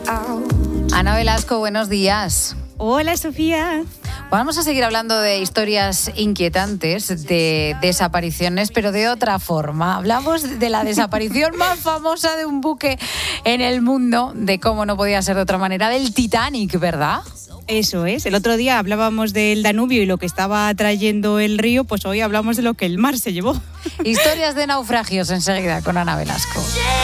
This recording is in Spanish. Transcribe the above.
Ana Velasco, buenos días. Hola, Sofía. Vamos a seguir hablando de historias inquietantes, de desapariciones, pero de otra forma. Hablamos de la desaparición más famosa de un buque en el mundo, de cómo no podía ser de otra manera, del Titanic, ¿verdad? Eso es. El otro día hablábamos del Danubio y lo que estaba trayendo el río, pues hoy hablamos de lo que el mar se llevó. Historias de naufragios enseguida con Ana Velasco.